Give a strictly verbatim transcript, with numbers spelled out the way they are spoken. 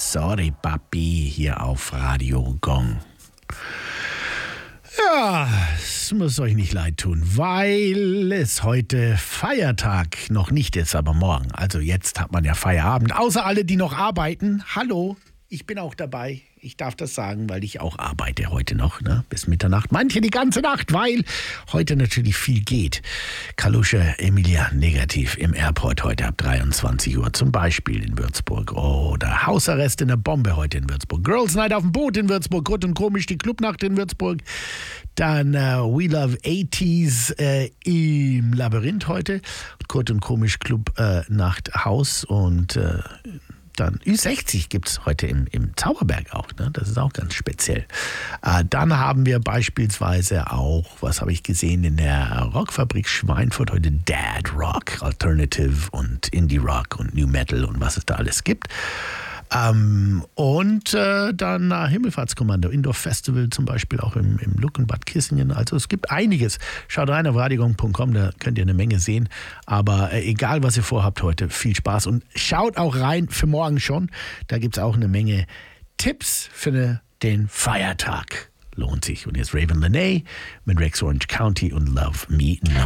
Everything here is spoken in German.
Sorry Papi hier auf Radio Gong. Ja, es muss euch nicht leid tun, weil es heute Feiertag noch nicht ist, aber morgen. Also jetzt hat man ja Feierabend. Außer alle, die noch arbeiten. Hallo, ich bin auch dabei. Ich darf das sagen, weil ich auch arbeite heute noch, ne, bis Mitternacht. Manche die ganze Nacht, weil heute natürlich viel geht. Kalusha Emilia negativ im Airport heute ab dreiundzwanzig Uhr, zum Beispiel in Würzburg. Oder Hausarrest in der Bombe heute in Würzburg. Girls Night auf dem Boot in Würzburg. Gut und komisch die Clubnacht in Würzburg. Dann äh, We Love eighties äh, im Labyrinth heute. Kurt und komisch Club äh, Nacht Haus und äh, dann Ü sechzig gibt es heute im, im Zauberberg auch, ne? Das ist auch ganz speziell. Äh, dann haben wir beispielsweise auch, was habe ich gesehen, in der Rockfabrik Schweinfurt heute Dad Rock, Alternative und Indie Rock und New Metal und was es da alles gibt. Ähm, und äh, dann äh, Himmelfahrtskommando, Indoor Festival zum Beispiel auch im, im Look in Bad Kissingen. Also es gibt einiges. Schaut rein auf radiogong punkt com, da könnt ihr eine Menge sehen. Aber äh, egal, was ihr vorhabt heute, viel Spaß. Und schaut auch rein für morgen schon. Da gibt es auch eine Menge Tipps für eine, den Feiertag. Lohnt sich. Und jetzt Raven Lenae mit Rex Orange County und Love Me Now.